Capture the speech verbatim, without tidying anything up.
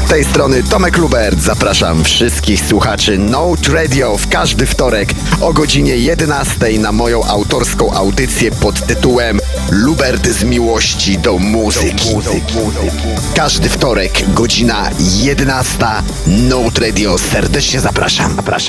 tej strony Tomek Lubert. Zapraszam wszystkich słuchaczy Note Radio w każdy wtorek o godzinie jedenastej na moją autorską audycję pod tytułem Lubert z miłości do muzyki. Każdy wtorek, godzina jedenasta, Note Radio. Serdecznie zapraszam. Zapraszam.